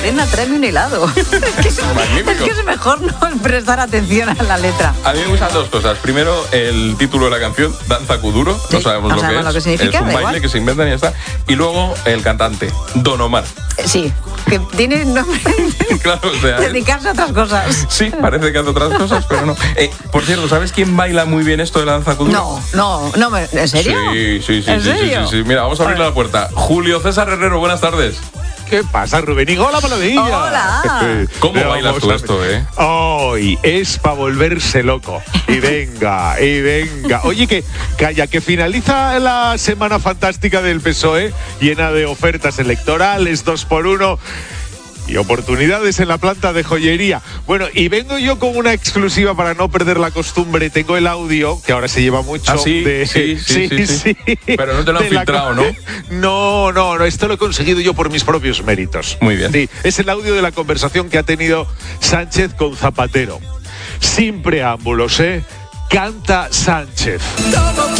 Elena, tráeme un helado. es que es mejor no prestar atención a la letra. A mí me gustan dos cosas. Primero, el título de la canción, Danza Kuduro. Sí, no sabemos lo que significa. Es un baile igual que se inventan y ya está. Y luego, el cantante, Don Omar. Sí, que tiene nombre claro, o sea, dedicarse a otras cosas. Sí, parece que hace otras cosas, pero no. Por cierto, ¿sabes quién baila muy bien esto de la danza kuduro? No, ¿en serio? Sí. ¿En serio? Sí. Mira, vamos a abrirle la puerta. Julio César Herrero, buenas tardes. ¿Qué pasa, Rubén? ¡Hola, Paladilla! ¡Hola! ¿Cómo bailas tú esto, Hoy es para volverse loco. Y venga. Oye, que finaliza la semana fantástica del PSOE, llena de ofertas electorales, 2x1 y oportunidades en la planta de joyería. Bueno, y vengo yo con una exclusiva para no perder la costumbre. Tengo el audio, que ahora se lleva mucho. Sí. Pero no te lo han filtrado, ¿no? No, esto lo he conseguido yo por mis propios méritos. Muy bien. Sí, es el audio de la conversación que ha tenido Sánchez con Zapatero. Sin preámbulos, Canta Sánchez.